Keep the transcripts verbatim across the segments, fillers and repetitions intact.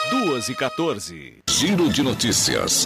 duas e quatorze. Giro de notícias.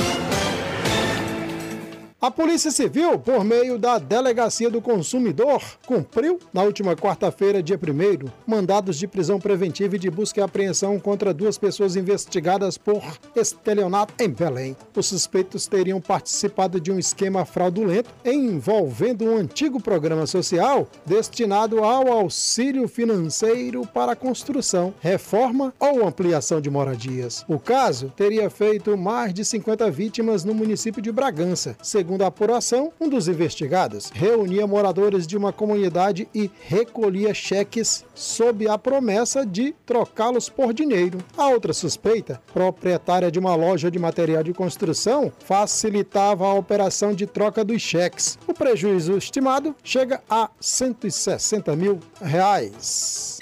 A Polícia Civil, por meio da Delegacia do Consumidor, cumpriu, na última quarta-feira, dia primeiro, mandados de prisão preventiva e de busca e apreensão contra duas pessoas investigadas por estelionato em Belém. Os suspeitos teriam participado de um esquema fraudulento envolvendo um antigo programa social destinado ao auxílio financeiro para a construção, reforma ou ampliação de moradias. O caso teria feito mais de cinquenta vítimas no município de Bragança. Segundo Segundo a apuração, um dos investigados reunia moradores de uma comunidade e recolhia cheques sob a promessa de trocá-los por dinheiro. A outra suspeita, proprietária de uma loja de material de construção, facilitava a operação de troca dos cheques. O prejuízo estimado chega a cento e sessenta mil reais.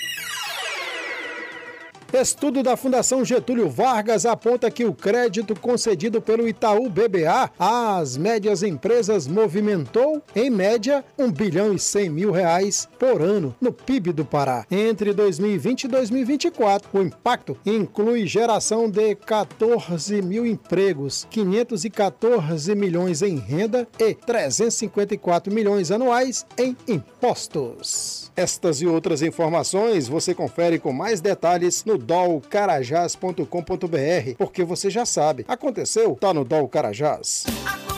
Estudo da Fundação Getúlio Vargas aponta que o crédito concedido pelo Itaú B B A às médias empresas movimentou, em média, um bilhão e cem mil reais por ano no P I B do Pará. Entre dois mil e vinte e dois mil e vinte e quatro, o impacto inclui geração de quatorze mil empregos, quinhentos e quatorze milhões em renda e trezentos e cinquenta e quatro milhões anuais em impostos. Estas e outras informações você confere com mais detalhes no D O L carajás ponto com ponto b r, porque você já sabe, aconteceu, tá no D O L Carajás.